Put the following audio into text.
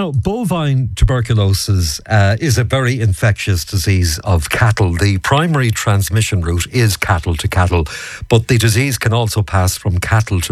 Now, bovine tuberculosis is a very infectious disease of cattle. The primary transmission route is cattle to cattle, but the disease can also pass from cattle to